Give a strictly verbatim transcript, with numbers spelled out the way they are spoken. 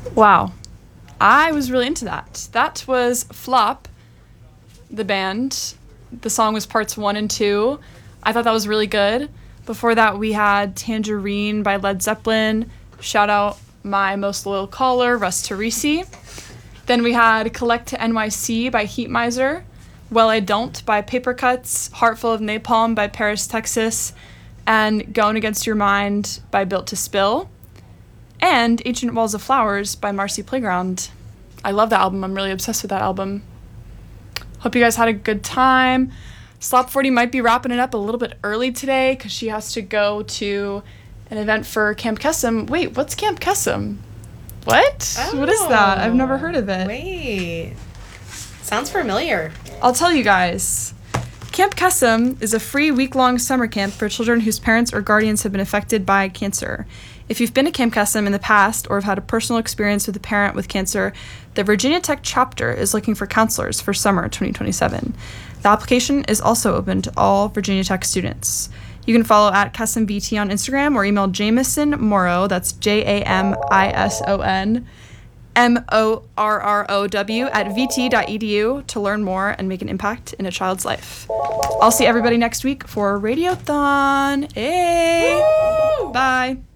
Wow. I was really into that. That was Flop, the band. The song was parts one and two. I thought that was really good. Before that, we had Tangerine by Led Zeppelin. Shout out my most loyal caller, Russ Teresi. Then we had Collect to N Y C by Heat Miser. Well I Don't by Paper Cuts. Heartful of Napalm by Paris, Texas. And Going Against Your Mind by Built to Spill. And Ancient Walls of Flowers by Marcy Playground. I love that album. I'm really obsessed with that album. Hope you guys had a good time. Slop forty might be wrapping it up a little bit early today because she has to go to an event for Camp Kesem. Wait, what's Camp Kesem? What? Oh, what is that? I've never heard of it. Wait. Sounds familiar. I'll tell you guys. Camp Kesem is a free week-long summer camp for children whose parents or guardians have been affected by cancer. If you've been to Camp Kesem in the past or have had a personal experience with a parent with cancer, the Virginia Tech chapter is looking for counselors for summer twenty twenty-seven. The application is also open to all Virginia Tech students. You can follow at KessemVT on Instagram or email Jamison Morrow, that's J A M I S O N, M O R R O W, at v t dot e d u to learn more and make an impact in a child's life. I'll see everybody next week for Radiothon. Hey! Woo! Bye.